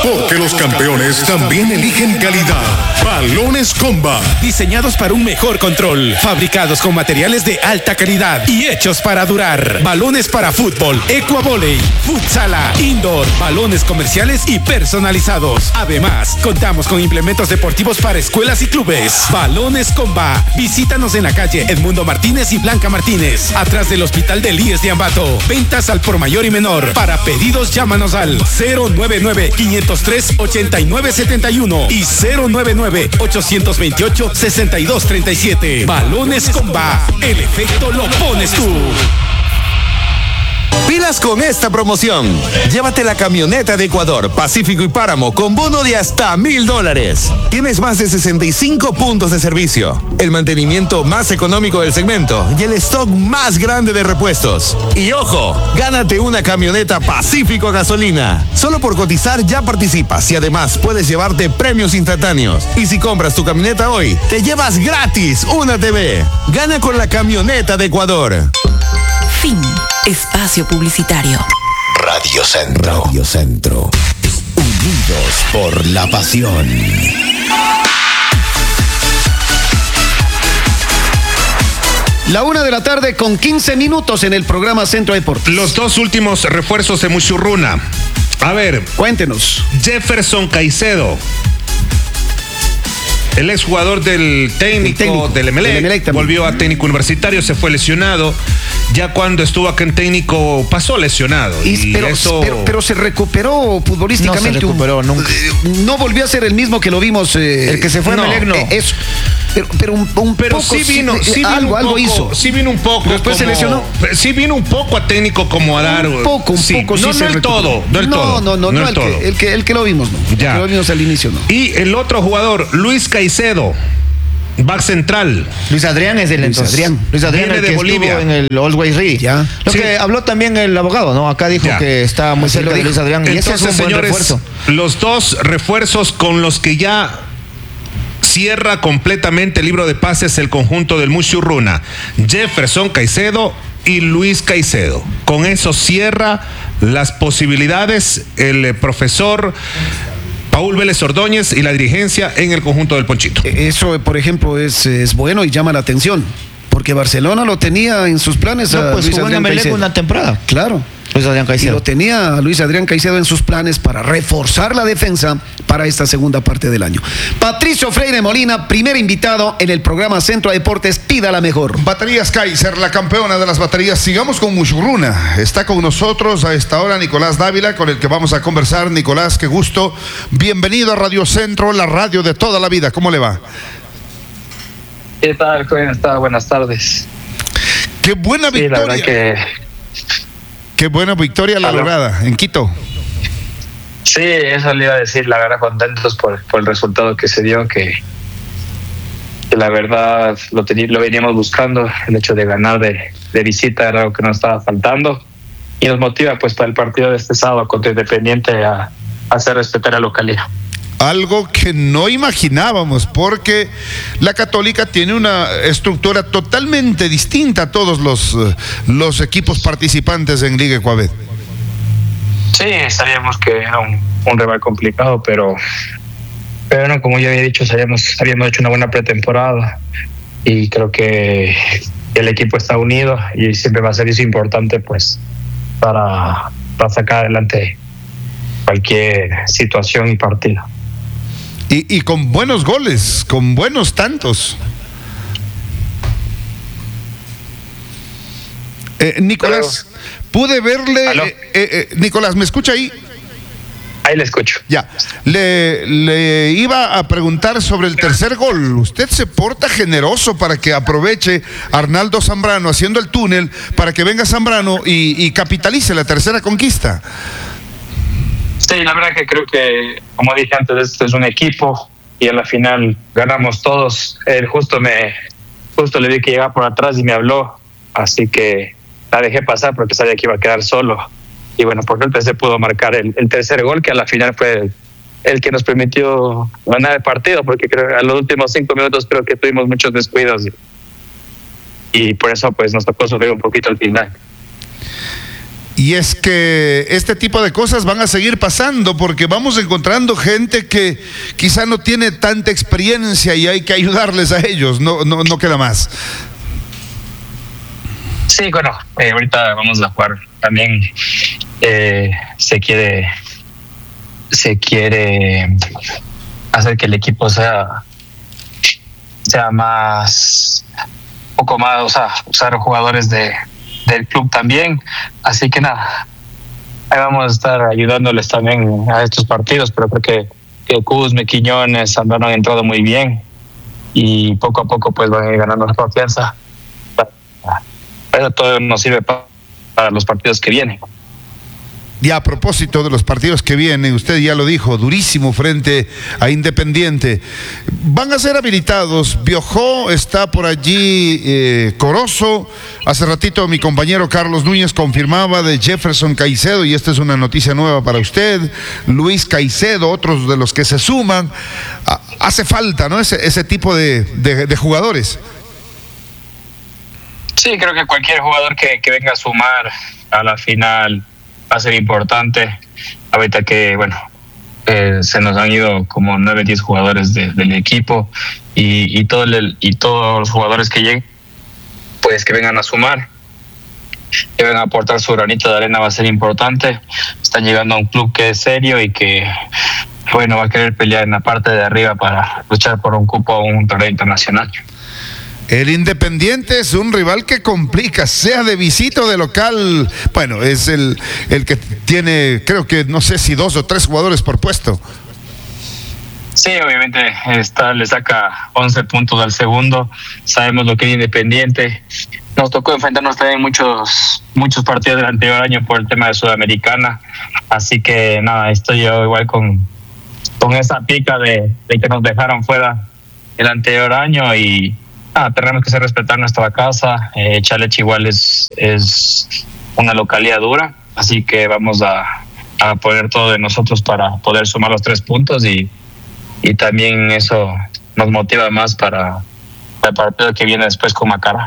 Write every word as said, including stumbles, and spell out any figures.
Porque los campeones también eligen calidad. Balones Comba. Diseñados para un mejor control. Fabricados con materiales de alta calidad y hechos para durar. Balones para fútbol, ecuavoley, futsala, indoor, balones comerciales y personalizados. Además, contamos con implementos deportivos para escuelas y clubes. Balones Comba. Visítanos en la calle Edmundo Martínez y Blanca Martínez, atrás del Hospital del I E S de Ambato. Ventas al por mayor y menor. Para pedidos, llámanos al cero nueve nueve, quinientos tres, ochenta y nueve setenta y uno y cero nueve nueve, ochocientos veintiocho, sesenta y dos treinta y siete. Balones Comba. El efecto lo pones tú. Pilas con esta promoción. Llévate la camioneta de Ecuador, Pacífico y Páramo con bono de hasta mil dólares. Tienes más de sesenta y cinco puntos de servicio, el mantenimiento más económico del segmento y el stock más grande de repuestos. Y ojo, gánate una camioneta Pacífico a gasolina. Solo por cotizar ya participas y además puedes llevarte premios instantáneos. Y si compras tu camioneta hoy, te llevas gratis una T V. Gana con la camioneta de Ecuador. Fin. Espacio publicitario. Radio Centro. Radio Centro. Unidos por la pasión. La una de la tarde con quince minutos en el programa Centro Deportes. Los dos últimos refuerzos de Muchurruna. A ver, cuéntenos. Jefferson Caicedo, el exjugador del técnico, técnico del Emelec, del Emelec volvió a técnico universitario, se fue lesionado. Ya cuando estuvo acá en técnico pasó lesionado. Y, y pero, eso... pero, pero se recuperó futbolísticamente. No se recuperó un, nunca. No volvió a ser el mismo que lo vimos. Eh, el que se fue no, a Emelec, no. Eh, eso. Pero, pero un, un pero poco, sí vino, sí, sí algo, vino un algo poco, hizo. Sí vino un poco. Pero después como, se lesionó. Sí vino un poco a técnico como a dar. Un poco, un sí. poco. No, sí no el todo, no el no, todo. No, no, no, no el, todo. Que, el, que, el que lo vimos, no. Ya. El que lo vimos al inicio, no. Y el otro jugador, Luis Caicedo, back central. Luis Adrián es del Luis entonces. Adrián. Luis Adrián Viene el de que Bolivia. estuvo en el Always Ready. Ya. Lo Sí. que habló también el abogado, ¿no? Acá dijo Ya. que está muy cerca de Luis Adrián. Y ese Entonces, es un buen señores, refuerzo. los dos refuerzos con los que ya cierra completamente el libro de pases el conjunto del Muchurruna, Jefferson Caicedo y Luis Caicedo. Con eso cierra las posibilidades el eh, profesor Paul Vélez Ordóñez y la dirigencia en el conjunto del Ponchito. Eso, por ejemplo, es, es bueno y llama la atención, porque Barcelona lo tenía en sus planes. No, a pues Luis jugó en Adrián Emelec Caicedo. una temporada. Claro. Luis Adrián Y Caicedo. lo tenía a Luis Adrián Caicedo en sus planes para reforzar la defensa para esta segunda parte del año. Patricio Freire Molina, primer invitado en el programa Centro Deportes, pida la mejor. Baterías Kaiser, la campeona de las baterías. Sigamos con Muchurruna. Está con nosotros a esta hora Nicolás Dávila, con el que vamos a conversar. Nicolás, qué gusto. Bienvenido a Radio Centro, la radio de toda la vida. ¿Cómo le va? ¿Qué tal? Buenas tardes. Buenas tardes. Qué buena Sí, victoria. la verdad que... Qué buena victoria la ¿Aló? lograda en Quito. Sí, eso le iba a decir, la verdad, contentos por, por el resultado que se dio, que, que la verdad lo, teni, lo veníamos buscando, el hecho de ganar de, de visita era algo que nos estaba faltando y nos motiva pues para el partido de este sábado contra Independiente a, a hacer respetar a la localidad. Algo que no imaginábamos, porque la Católica tiene una estructura totalmente distinta a todos los, los equipos participantes en Liga Ecuabet. Sí, sabíamos que era un, un rival complicado, pero, pero no, como ya había dicho, sabíamos, habíamos hecho una buena pretemporada y creo que el equipo está unido y siempre va a ser eso importante pues para, para sacar adelante cualquier situación y partido. Y, y con buenos goles, con buenos tantos. Eh, Nicolás, Pero, pude verle... Eh, eh, Nicolás, ¿me escucha ahí? Ahí le escucho. Ya, le, le iba a preguntar sobre el tercer gol. Usted se porta generoso para que aproveche Arnaldo Zambrano haciendo el túnel para que venga Zambrano y, y capitalice la tercera conquista. Sí, la verdad que creo que, como dije antes, este es un equipo y en la final ganamos todos. Él justo me, justo le vi que llegaba por atrás y me habló, así que la dejé pasar porque sabía que iba a quedar solo. Y bueno, por suerte se pudo marcar el, el tercer gol, que a la final fue el, el que nos permitió ganar el partido, porque creo que a los últimos cinco minutos creo que tuvimos muchos descuidos y, y por eso pues nos tocó sufrir un poquito al final. Y es que este tipo de cosas van a seguir pasando porque vamos encontrando gente que quizá no tiene tanta experiencia y hay que ayudarles a ellos, no, no, no queda más. Sí, bueno, eh, ahorita vamos a jugar también. Eh, se quiere, se quiere hacer que el equipo sea, sea más, un poco más, o sea, usar jugadores de del club también, así que nada, ahí vamos a estar ayudándoles también a estos partidos, pero creo que, que Cusme, Quiñones, Zambrano han entrado muy bien y poco a poco pues van a ir ganando la confianza, pero todo nos sirve para, para los partidos que vienen. Y a propósito de los partidos que vienen, usted ya lo dijo, durísimo frente a Independiente. Van a ser habilitados. Biojó, está por allí eh, Corozo. Hace ratito mi compañero Carlos Núñez confirmaba de Jefferson Caicedo, y esta es una noticia nueva para usted. Luis Caicedo, otros de los que se suman. Ah, hace falta, ¿no? Ese, ese tipo de, de, de jugadores. Sí, creo que cualquier jugador que, que venga a sumar a la final va a ser importante. Ahorita que, bueno, eh, se nos han ido como nueve, diez jugadores de, del equipo y, y, todo el, y todos los jugadores que lleguen, pues que vengan a sumar, que vengan a aportar su granito de arena, va a ser importante. Están llegando a un club que es serio y que, bueno, va a querer pelear en la parte de arriba para luchar por un cupo a un torneo internacional. El Independiente es un rival que complica, sea de visita o de local. Bueno, es el, el que tiene, creo que no sé si dos o tres jugadores por puesto. Sí, obviamente está, le saca once puntos al segundo. Sabemos lo que es Independiente. Nos tocó enfrentarnos también muchos muchos partidos del anterior año por el tema de Sudamericana. Así que nada, estoy yo igual con, con esa pica de, de que nos dejaron fuera el anterior año y Ah, tenemos que hacer respetar nuestra casa. Eh, Chalech igual es, es una localidad dura, así que vamos a, a poner todo de nosotros para poder sumar los tres puntos y, y también eso nos motiva más para el partido que viene después con Macará.